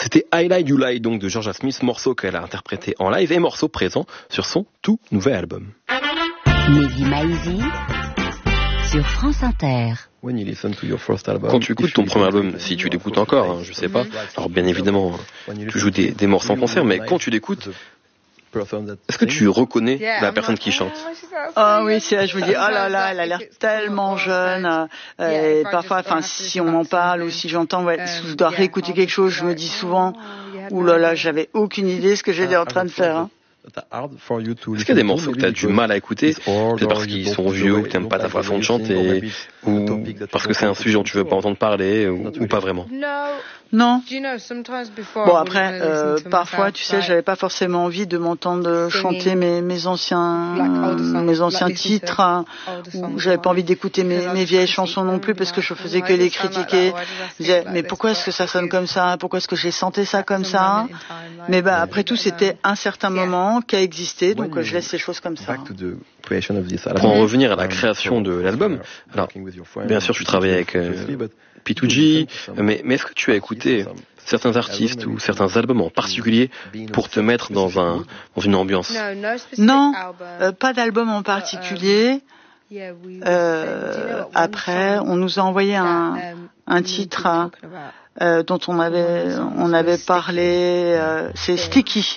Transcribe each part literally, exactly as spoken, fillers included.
C'était I Lie You Lie donc de Georgia Smith, morceau qu'elle a interprété en live et morceau présent sur son tout nouvel album. Mehdi Maizi sur France Inter. Quand tu écoutes ton premier album, si tu l'écoutes encore, hein, je sais pas, alors bien évidemment, tu joues des, des morceaux en concert, mais quand tu l'écoutes, est-ce que tu reconnais la personne qui chante? Ah oui, c'est là, je me dis, oh là là, elle a l'air tellement jeune. Euh, et parfois, enfin, si on m'en parle ou si j'entends, ouais, si je dois réécouter quelque chose, je me dis souvent, ouh là là, j'avais aucune idée de ce que j'étais en train de faire. Hein. Est-ce qu'il y a des morceaux que tu as du mal à écouter, peut-être parce qu'ils sont vieux, que tu n'aimes pas ta façon de chanter, ou parce que c'est un sujet dont tu veux pas entendre parler, ou, ou pas vraiment? Non. Bon après, euh, parfois, tu sais, j'avais pas forcément envie de m'entendre chanter mes, mes anciens, euh, mes anciens titres, hein, ou j'avais pas envie d'écouter mes, mes vieilles chansons non plus parce que je faisais que les critiquer. Je disais, mais pourquoi est-ce que ça sonne comme ça? Pourquoi est-ce que j'ai chanté ça comme ça? Mais bah après tout, c'était un certain moment qui a existé, donc je laisse ces choses comme ça. Pour en revenir à la création de l'album, alors bien sûr tu travailles avec euh, P deux G, mais, mais est-ce que tu as écouté certains artistes ou certains albums en particulier pour te mettre dans, un, dans une ambiance? Non, euh, pas d'album en particulier. Euh, après, on nous a envoyé un, un titre euh, dont on avait, on avait parlé, euh, c'est Sticky.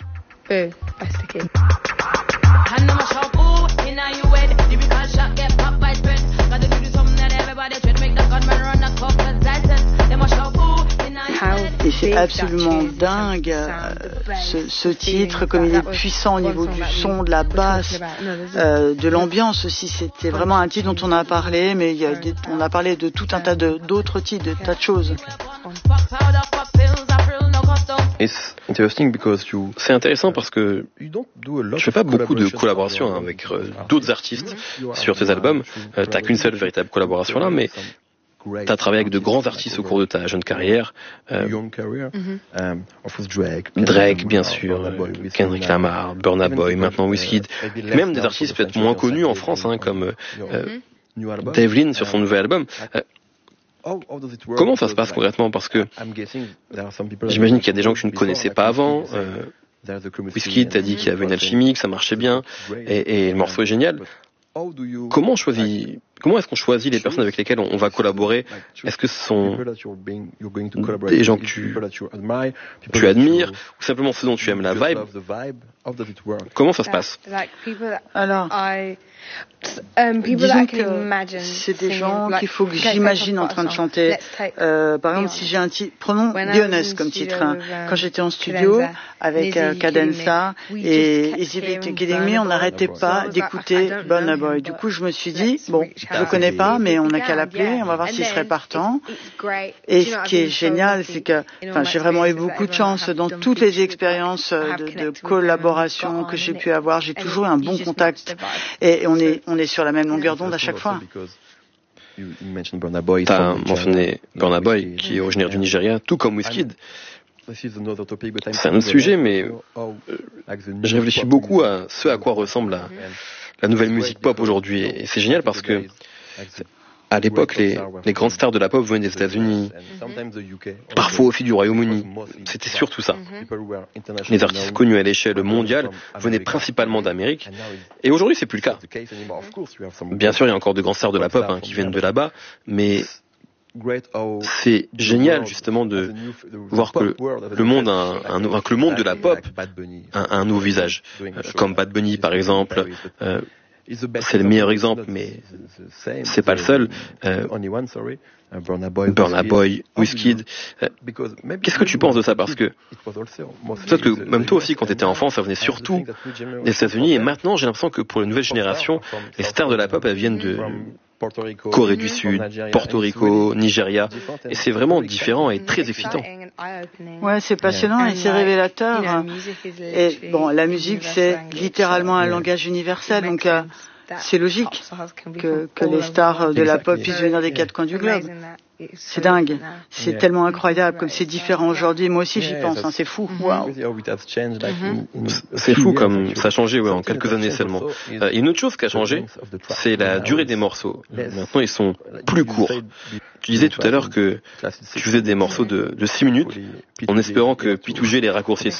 Et c'est absolument dingue euh, ce, ce titre, comme il est puissant au niveau du son, de la basse, euh, de l'ambiance aussi. C'était vraiment un titre dont on a parlé, mais il y a des, on a parlé de tout un tas de, d'autres titres, de tas de choses. C'est intéressant parce que tu fais pas beaucoup de collaborations hein, avec euh, d'autres artistes sur tes albums. Euh, t'as qu'une seule véritable collaboration là, mais tu as travaillé avec de grands artistes au cours de ta jeune carrière. Euh, Drake, bien sûr, euh, Kendrick Lamar, Burna Boy, maintenant Wizkid. Même des artistes peut-être moins connus en France, hein, comme euh, Dave Lynn sur son nouvel album. Euh, Comment ça se passe concrètement? Parce que j'imagine qu'il y a des gens que tu ne connaissais pas avant. Euh, Wizkid t'a dit qu'il y avait une alchimie, que ça marchait bien, et, et le morceau est génial. Comment on choisit, comment est-ce qu'on choisit les personnes avec lesquelles on va collaborer? Est-ce que ce sont des gens que tu, tu admires ou simplement ceux dont tu aimes la vibe? Comment ça se passe? Alors, disons que c'est des gens qu'il faut que j'imagine en train de chanter. Euh, par exemple, si j'ai un titre, prenons Dionys comme titre. Hein. Quand j'étais en studio avec euh, Cadenza et Easy Beat Killing Me, on n'arrêtait pas d'écouter Burna Boy. Du coup, je me suis dit, bon, je le connais pas, mais on n'a qu'à l'appeler, on va voir s'il serait partant. Et ce qui est génial, c'est que, enfin, j'ai vraiment eu beaucoup de chance dans toutes les expériences de, de collaboration que j'ai pu avoir. J'ai toujours eu un bon contact et on est, on est sur la même longueur d'onde à chaque fois. Tu as mentionné Burna Boy, qui est originaire du Nigeria, tout comme Wizkid. C'est un autre sujet, mais euh, je réfléchis beaucoup à ce à quoi ressemble la, la nouvelle musique pop aujourd'hui. Et c'est génial parce que à l'époque, les, les grandes stars de la pop venaient des États-Unis, parfois aussi du Royaume-Uni. C'était surtout ça. Les artistes connus à l'échelle mondiale venaient principalement d'Amérique. Et aujourd'hui, c'est plus le cas. Bien sûr, il y a encore de grandes stars de la pop hein, qui viennent de là-bas, mais c'est génial justement de voir que le monde, a un, un, que le monde de la pop a un nouveau visage, euh, comme Bad Bunny par exemple. Euh, c'est le meilleur exemple, mais c'est pas le seul. Euh, Burna Boy, Wizkid. Euh, Qu'est-ce que tu penses de ça? Parce que peut-être que même toi aussi, quand tu étais enfant, ça venait surtout des États-Unis, et maintenant, j'ai l'impression que pour la nouvelle génération, les stars de la pop, elles viennent de Corée du Sud, Porto Rico, Nigeria, et c'est vraiment différent et très excitant. Ouais, c'est passionnant et c'est révélateur. Et bon, la musique, c'est littéralement un langage universel, donc euh, c'est logique que, que les stars de la pop puissent venir des quatre coins du globe. C'est dingue, c'est tellement incroyable comme c'est différent aujourd'hui. Moi aussi j'y pense, hein, c'est fou. Wow. C'est fou comme ça a changé ouais, en quelques années seulement. Euh, une autre chose qui a changé, c'est la durée des morceaux. Maintenant ils sont plus courts. Tu disais tout à l'heure que tu faisais des morceaux de, de six minutes. en espérant que P deux G les raccourcisse.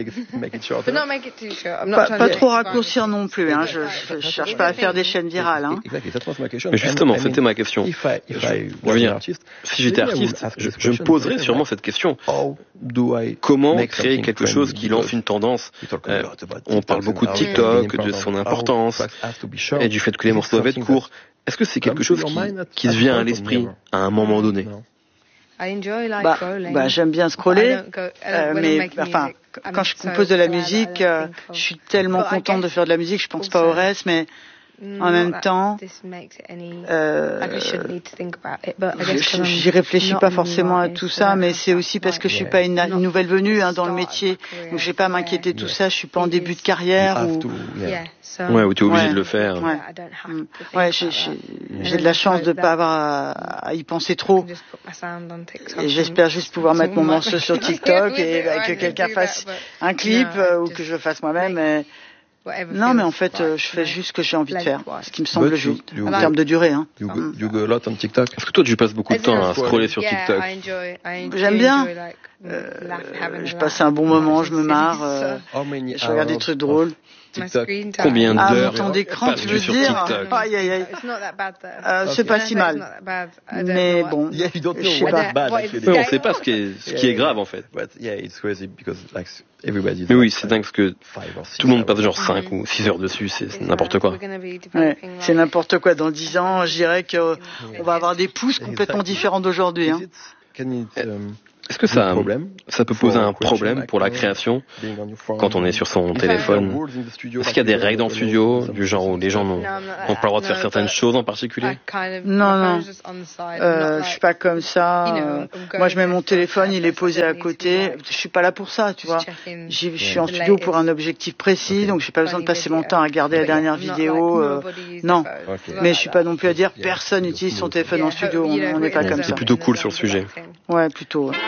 Pas, pas trop raccourcir non plus, hein. je ne cherche pas à faire des chaînes virales. Hein. Mais justement, c'était ma question. Je, je veux dire, si j'étais artiste, je, je me poserais sûrement cette question. Comment créer quelque chose qui lance une tendance? euh, On parle beaucoup de TikTok, de son importance, et du fait que les morceaux doivent être courts. Est-ce que c'est quelque chose qui, qui se vient à l'esprit à un moment donné? Bah, bah, j'aime bien scroller, euh, mais enfin, quand je compose de la musique, euh, je suis tellement contente de faire de la musique, je pense pas au reste, mais en même temps, euh, j'y réfléchis pas forcément à tout ça, mais c'est aussi parce que je suis pas une, une nouvelle venue hein, dans le métier, donc j'ai pas à m'inquiéter de tout ça. Je suis pas en début de carrière ou ouais, où tu es obligé ouais, de le faire. Ouais, ouais j'ai, j'ai, j'ai de la chance de pas avoir à, à y penser trop. Et j'espère juste pouvoir mettre mon morceau sur TikTok et bah, que quelqu'un fasse un clip euh, ou que je le fasse moi-même. Et... Non, mais en fait, euh, je fais juste ce que j'ai envie de faire, ce qui me semble juste, en termes de durée. Hein. You go, you go a lot on TikTok. Est-ce que toi, tu passes beaucoup de temps à scroller sur TikTok? J'aime bien. Euh, je passe un bon moment, je me marre, euh, je regarde des trucs drôles. TikTok. Combien d'heures? Ah, mon temps d'écran, tu veux dire? Aïe, aïe, aïe. Euh, c'est pas si mal. Mais bon, je sais pas. Oui, on sait pas ce qui est, ce qui est grave, en fait. Mais oui, c'est dingue parce que tout le monde passe genre cinq ou six heures dessus, c'est n'importe quoi. Ouais, c'est n'importe quoi. Dans dix ans, je dirais qu'on va avoir des pouces complètement différents d'aujourd'hui. Hein. Est-ce que ça, ça peut poser un problème pour la création quand on est sur son téléphone? Est-ce qu'il y a des règles dans le studio, du genre où les gens n'ont pas le droit de faire certaines choses en particulier? Non, non. Euh, je suis pas comme ça. Euh, moi, je mets mon téléphone, il est posé à côté. Je suis pas là pour ça, tu vois. Je suis en studio pour un objectif précis, donc j'ai pas besoin de passer mon temps à regarder la dernière vidéo. Euh, non. Mais je suis pas non plus à dire personne n'utilise son téléphone en studio. On n'est pas comme ça. C'est plutôt cool sur le sujet. Ouais, plutôt. Ouais.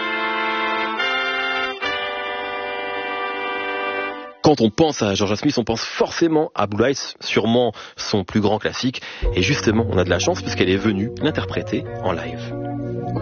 Quand on pense à Georgia Smith, on pense forcément à Blue Lights, sûrement son plus grand classique. Et justement, on a de la chance puisqu'elle est venue l'interpréter en live.